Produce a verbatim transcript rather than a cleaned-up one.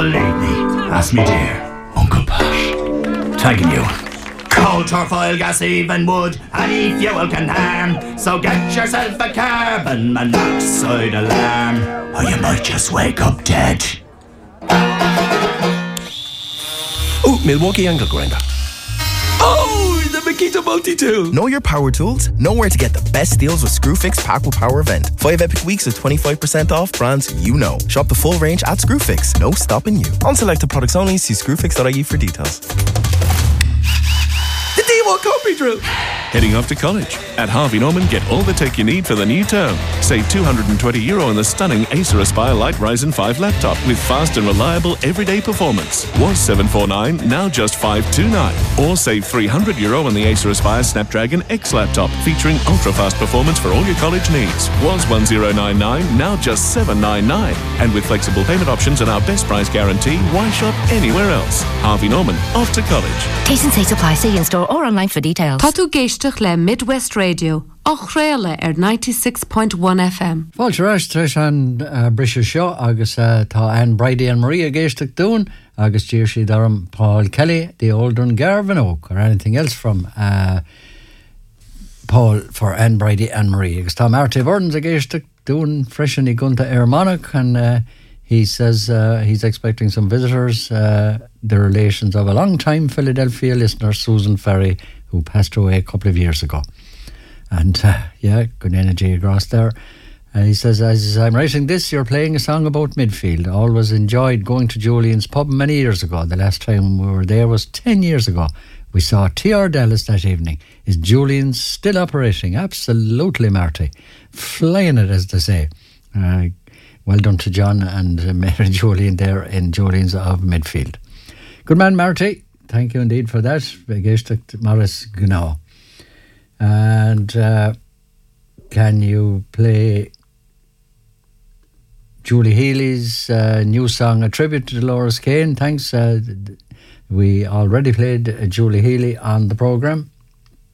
Lately, ask me dear, Uncle Pat. Tagging you. Coal, turf, oil, gas, even wood, any fuel can harm. So get yourself a carbon monoxide alarm, or you might just wake up dead. Oh, Milwaukee angle grinder. Oh, the Makita multi-tool. Know your power tools? Know where to get the best deals with Screwfix Pack with Power event. Five epic weeks of twenty-five percent off brands you know. Shop the full range at Screwfix. No stopping you. On selected products only. See screwfix dot I E for details. The D one copy drill. Heading off to college? At Harvey Norman, get all the tech you need for the new term. Save two hundred twenty euro on the stunning Acer Aspire Light Ryzen five laptop with fast and reliable everyday performance. Was seven forty-nine, now just five twenty-nine. Or save three hundred euro on the Acer Aspire Snapdragon X laptop featuring ultra-fast performance for all your college needs. Was one thousand ninety-nine, now just seven ninety-nine. And with flexible payment options and our best price guarantee, why shop anywhere else? Harvey Norman, off to college. Case and say supply, see in store or online for details. Tá tú géisteach le Midwest Radio, ach réile ar ninety-six point one F M. Fáilte ráis treis an uh, brise seo agus uh, tá Anne Brady and Maria géisteach dún agus dír si darm Paul Kelly, the Oldern Garvin Oak, or anything else from uh, Paul for Anne Brady and Maria. Agus tá Marty Burns a géisteach dún freshen I gunta ar Monarch, and uh, he says uh, he's expecting some visitors, uh, the relations of a long-time Philadelphia listener, Susan Ferry, who passed away a couple of years ago. And uh, yeah, good energy across there. And he says, as I'm writing this, you're playing a song about midfield. Always enjoyed going to Julian's pub many years ago. The last time we were there was ten years ago. We saw T R Dallas that evening. Is Julian's still operating? Absolutely, Marty. Flying it, as they say. Uh, well done to John and uh, Mary Julian there in Julian's of midfield. Good man, Marty. Thank you indeed for that. Geistach Morris Gnau. And uh, can you play Julie Healy's uh, new song, A Tribute to Dolores Kane? Thanks. Uh, we already played uh, Julie Healy on the programme.